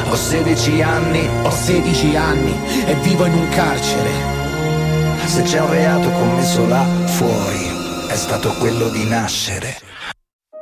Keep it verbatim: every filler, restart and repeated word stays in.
Ho sedici anni, Ho sedici anni e vivo in un carcere. se c'è un reato commesso là fuori, è stato quello di nascere.